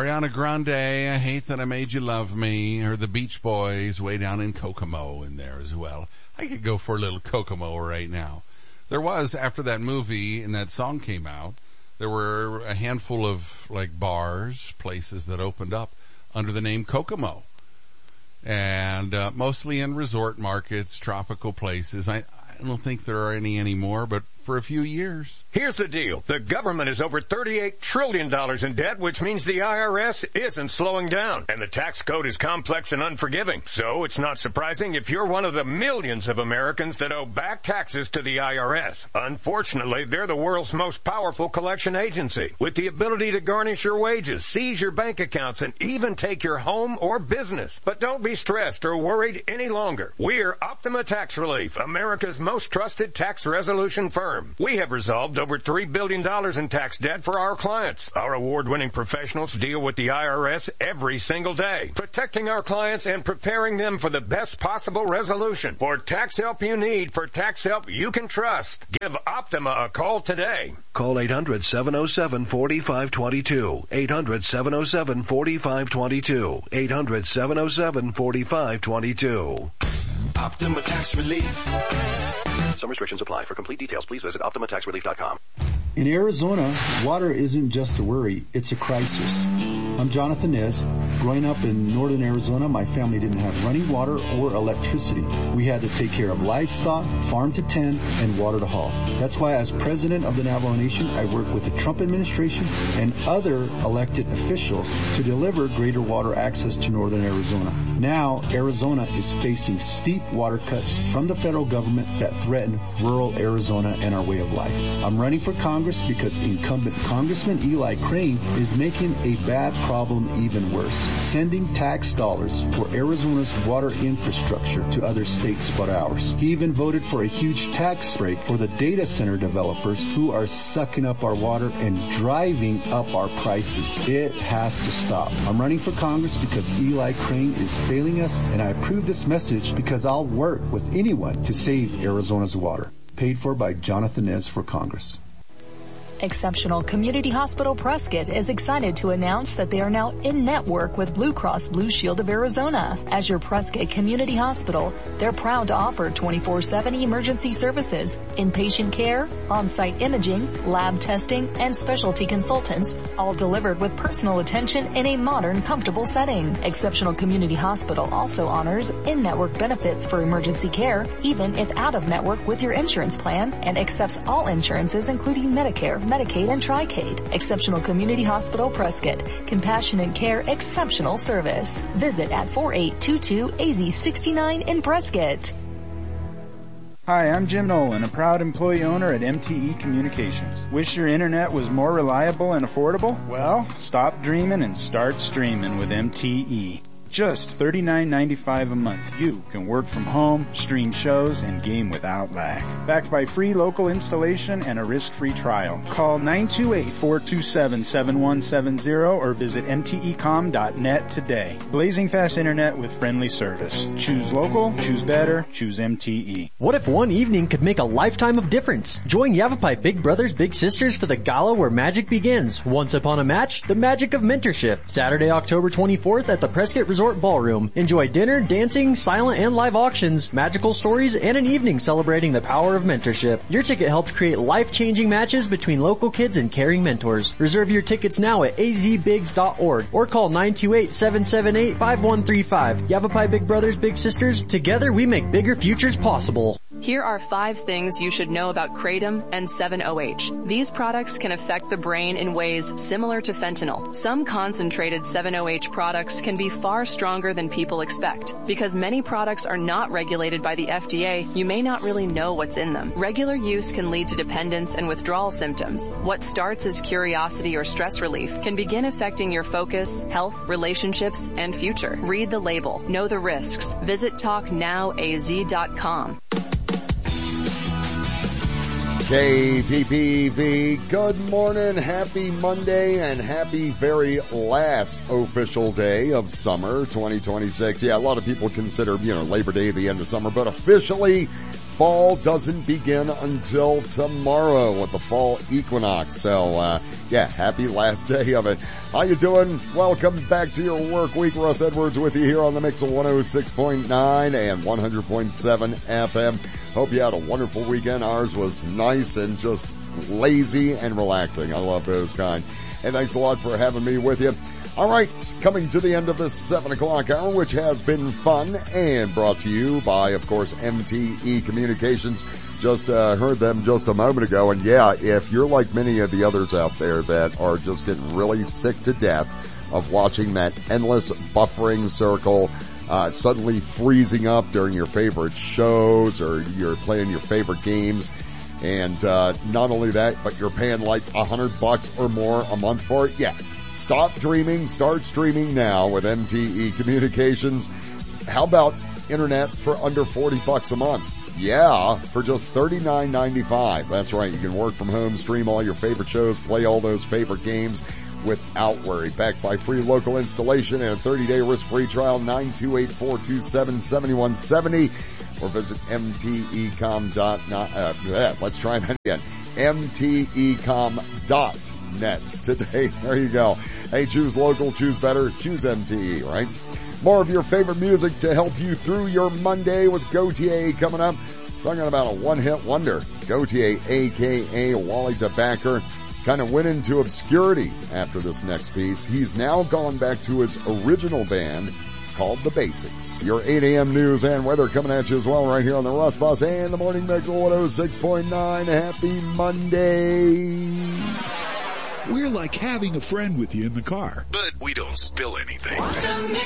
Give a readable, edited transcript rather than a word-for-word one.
Ariana Grande, I Hate That I Made You Love Me, or the Beach Boys way down in Kokomo in there as well. I could go for a little Kokomo right now. There was, after that movie and that song came out, there were a handful of like bars, places that opened up under the name Kokomo. And mostly in resort markets, tropical places. I don't think there are any anymore, but for a few years. Here's the deal. The government is over $38 trillion in debt, which means the IRS isn't slowing down. And the tax code is complex and unforgiving. So it's not surprising if you're one of the millions of Americans that owe back taxes to the IRS. Unfortunately, they're the world's most powerful collection agency, with the ability to garnish your wages, seize your bank accounts, and even take your home or business. But don't be stressed or worried any longer. We're Optima Tax Relief, America's most trusted tax resolution firm. We have resolved over $3 billion in tax debt for our clients. Our award-winning professionals deal with the IRS every single day, protecting our clients and preparing them for the best possible resolution. For tax help you need, for tax help you can trust, give Optima a call today. Call 800-707-4522. 800-707-4522. 800-707-4522. Optima Tax Relief. Some restrictions apply. For complete details, please visit OptimaTaxRelief.com. In Arizona, water isn't just a worry, it's a crisis. I'm Jonathan Nez. Growing up in northern Arizona, my family didn't have running water or electricity. We had to take care of livestock, farm to tend, and water to haul. That's why as president of the Navajo Nation, I work with the Trump administration and other elected officials to deliver greater water access to northern Arizona. Now, Arizona is facing steep water cuts from the federal government that threaten rural Arizona and our way of life. I'm running for Congress because incumbent Congressman Eli Crane is making a bad problem even worse, sending tax dollars for Arizona's water infrastructure to other states but ours. He even voted for a huge tax break for the data center developers who are sucking up our water and driving up our prices. It has to stop. I'm running for Congress because Eli Crane is failing us, and I approve this message because I'll work with anyone to save Arizona's water. Paid for by Jonathan Nez for Congress. Exceptional Community Hospital Prescott is excited to announce that they are now in network with Blue Cross Blue Shield of Arizona. As your Prescott Community Hospital, they're proud to offer 24/7 emergency services, inpatient care, on-site imaging, lab testing, and specialty consultants, all delivered with personal attention in a modern, comfortable setting. Exceptional Community Hospital also honors in-network benefits for emergency care, even if out-of-network with your insurance plan, and accepts all insurances including Medicare, Medicaid, and Tri-Caid. Exceptional Community Hospital Prescott. Compassionate care, exceptional service. Visit at 4822 AZ69 in Prescott. Hi, I'm Jim Nolan, a proud employee owner at MTE Communications. Wish your internet was more reliable and affordable? Well, stop dreaming and start streaming with MTE. Just $39.95 a month. You can work from home, stream shows, and game without lag. Backed by free local installation and a risk-free trial. Call 928-427-7170 or visit mtecom.net today. Blazing fast internet with friendly service. Choose local, choose better, choose MTE. What if one evening could make a lifetime of difference? Join Yavapai Big Brothers Big Sisters for the gala where magic begins. Once upon a match, the magic of mentorship. Saturday, October 24th at the Prescott Resort Ballroom. Enjoy dinner, dancing, silent and live auctions, magical stories, and an evening celebrating the power of mentorship. Your ticket helps create life-changing matches between local kids and caring mentors. Reserve your tickets now at azbigs.org or call 928-778-5135. Yavapai Big Brothers Big Sisters. Together we make bigger futures possible. Here are 5 things you should know about Kratom and 7-OH. These products can affect the brain in ways similar to fentanyl. Some concentrated 7-OH products can be far stronger than people expect. Because many products are not regulated by the FDA, you may not really know what's in them. Regular use can lead to dependence and withdrawal symptoms. What starts as curiosity or stress relief can begin affecting your focus, health, relationships, and future. Read the label. Know the risks. Visit TalkNowAZ.com. KPPV, good morning, happy Monday, and happy very last official day of summer 2026. Yeah, a lot of people consider, Labor Day the end of summer, but officially fall doesn't begin until tomorrow with the fall equinox. So, happy last day of it. How you doing? Welcome back to your work week. Russ Edwards with you here on the mix of 106.9 and 100.7 FM. Hope you had a wonderful weekend. Ours was nice and just lazy and relaxing. I love those kind. And thanks a lot for having me with you. All right, coming to the end of this 7 o'clock hour, which has been fun and brought to you by, of course, MTE Communications. Just heard them just a moment ago. And yeah, if you're like many of the others out there that are just getting really sick to death of watching that endless buffering circle, suddenly freezing up during your favorite shows or you're playing your favorite games, and not only that, but you're paying like $100 or more a month for it, yeah. Stop dreaming, start streaming now with MTE Communications. How about internet for under $40 a month? Yeah, for just $39.95. That's right, you can work from home, stream all your favorite shows, play all those favorite games without worry. Backed by free local installation and a 30-day risk-free trial, 928-427-7170, or visit mtecom.net. Let's try that again. mtecom.net today. There you go. Hey, choose local, choose better, choose MTE, right? More of your favorite music to help you through your Monday with Gautier coming up. Talking about a one-hit wonder. Gautier, a.k.a. Wally Tobacco, kind of went into obscurity after this next piece. He's now gone back to his original band called The Basics. Your 8 a.m. news and weather coming at you as well right here on the Russ Bus and the Morning Mix of 106.9. Happy Monday. We're like having a friend with you in the car. But we don't spill anything.